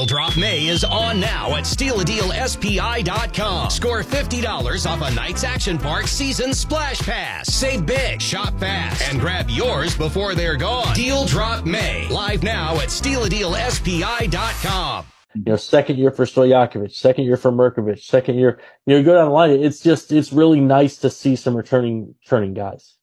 Deal Drop May is on now at StealADealSPI.com. Score $50 off a Knights Action Park season splash pass. Save big, shop fast, and grab yours before they're gone. Deal Drop May, live now at StealADealSPI.com. Second year for Stojakovic, second year for Mirkovic, second year, you go down the line. It's really nice to see some returning guys.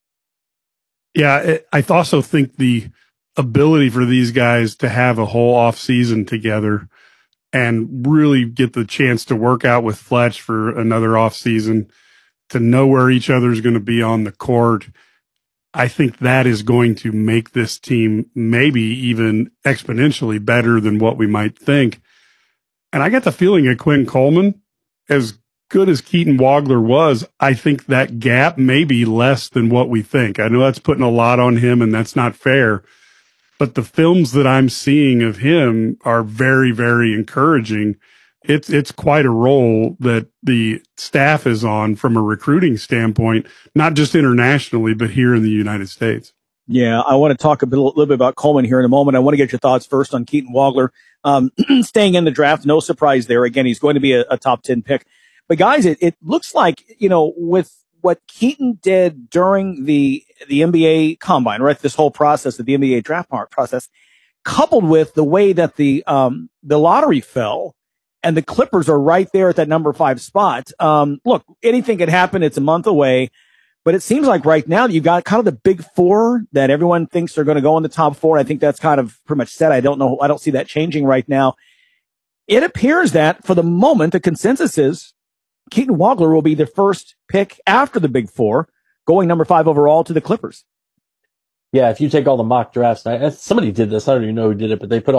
Yeah, I also think the ability for these guys to have a whole off season together and really get the chance to work out with Fletch for another off season, to know where each other is going to be on the court. I think that is going to make this team maybe even exponentially better than what we might think. And I got the feeling that Quentin Coleman, as good as Keaton Wagler was, I think that gap may be less than what we think. I know that's putting a lot on him, and that's not fair. But the films that I'm seeing of him are very, very encouraging. It's quite a role that the staff is on from a recruiting standpoint, not just internationally, but here in the United States. Yeah, I want to talk little bit about Coleman here in a moment. I want to get your thoughts first on Keaton Wagler. Staying in the draft, no surprise there. Again, he's going to be a top 10 pick. But guys, it looks like, with what Keaton did during the NBA combine, right? This whole process of the NBA draft process, coupled with the way that the lottery fell, and the Clippers are right there at that number 5 spot. Look, anything can happen. It's a month away, but it seems like right now you've got kind of the big 4 that everyone thinks are going to go in the top 4. I think that's kind of pretty much set. I don't see that changing right now. It appears that for the moment, the consensus is Keaton Wagler will be the first pick after the big 4, going number 5 overall to the Clippers. Yeah, if you take all the mock drafts, somebody did this. I don't even know who did it, but they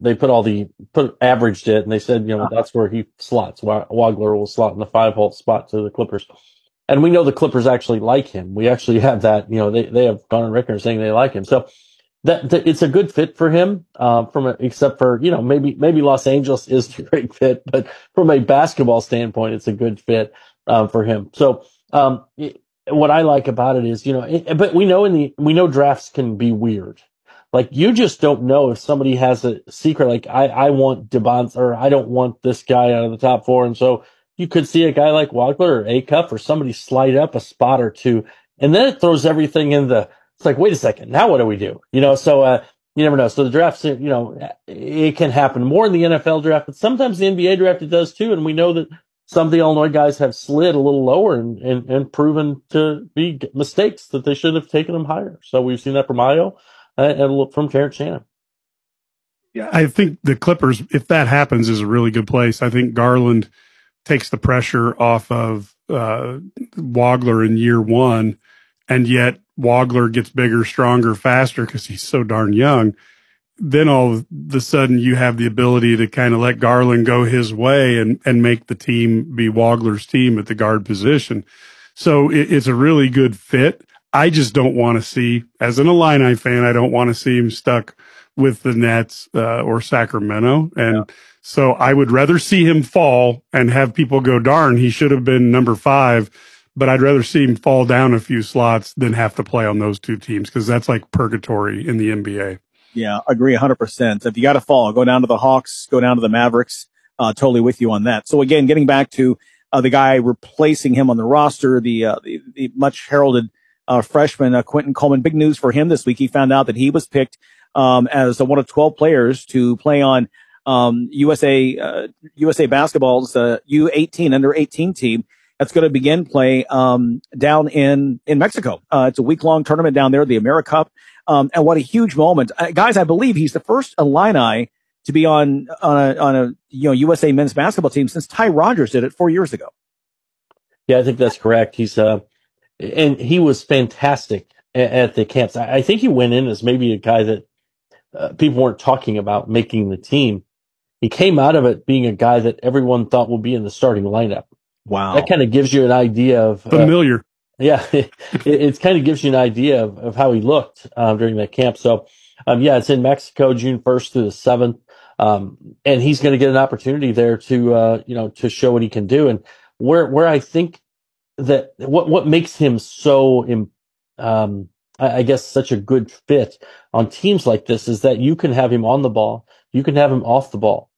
averaged it, and they said, that's where he slots. Wagler will slot in the 5-hole spot to the Clippers. And we know the Clippers actually like him. We actually have that, they have gone on record saying they like him. So that it's a good fit for him, except for, maybe Los Angeles is the great fit, but from a basketball standpoint, it's a good fit, for him. So, what I like about it is, but we know drafts can be weird. Like, you just don't know if somebody has a secret, like I want DeBont, or I don't want this guy out of the top 4. And so you could see a guy like Wagler or A-Cup or somebody slide up a spot or two, and then it throws everything it's like, wait a second, now what do we do? So, you never know. So the drafts, it can happen more in the NFL draft, but sometimes the NBA draft it does too. And we know that some of the Illinois guys have slid a little lower and proven to be mistakes that they should have taken them higher. So we've seen that from Ayo and from Terrence Shannon. Yeah, I think the Clippers, if that happens, is a really good place. I think Garland takes the pressure off of Wagler in year 1, and yet Wagler gets bigger, stronger, faster because he's so darn young. Then all of a sudden you have the ability to kind of let Garland go his way and make the team be Wagler's team at the guard position. So it's a really good fit. I just don't want to see, as an Illini fan, I don't want to see him stuck with the Nets or Sacramento. And so I would rather see him fall and have people go, darn, he should have been number 5. But I'd rather see him fall down a few slots than have to play on those 2 teams, because that's like purgatory in the NBA. Yeah, agree 100%. If you got to fall, go down to the Hawks, go down to the Mavericks. Totally with you on that. So again, getting back to the guy replacing him on the roster, the much heralded freshman Quentin Coleman. Big news for him this week. He found out that he was picked as one of 12 players to play on USA Basketball's U18 under 18 team. That's going to begin play down in Mexico. It's a week-long tournament down there, the AmeriCup. And what a huge moment. Guys, I believe he's the first Illini to be on a USA men's basketball team since Ty Rodgers did it 4 years ago. Yeah, I think that's correct. He's and he was fantastic at the camps. I think he went in as maybe a guy that people weren't talking about making the team. He came out of it being a guy that everyone thought would be in the starting lineup. Wow. That kind of gives you an idea of familiar. Yeah, it kind of gives you an idea of how he looked during that camp. So, it's in Mexico, June 1st through the 7th. And he's going to get an opportunity there to show what he can do. And where I think that what makes him so, I guess, such a good fit on teams like this is that you can have him on the ball, you can have him off the ball.